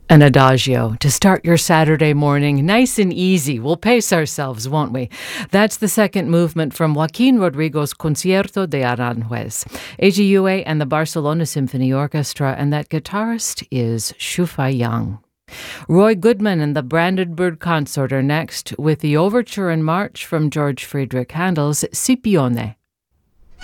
An adagio to start your Saturday morning nice and easy. We'll pace ourselves, won't we? That's the second movement from Joaquin Rodrigo's Concierto de Aranjuez, AGUA and the Barcelona Symphony Orchestra, and that guitarist is Shufai Yang. Roy Goodman and the Brandenburg Consort are next with the overture and march from George Friedrich Handel's Scipione.